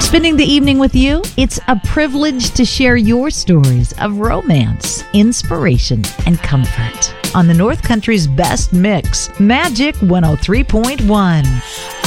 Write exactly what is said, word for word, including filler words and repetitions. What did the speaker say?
Spending the evening with you, it's a privilege to share your stories of romance, inspiration, and comfort on the North Country's best mix, Magic one oh three point one.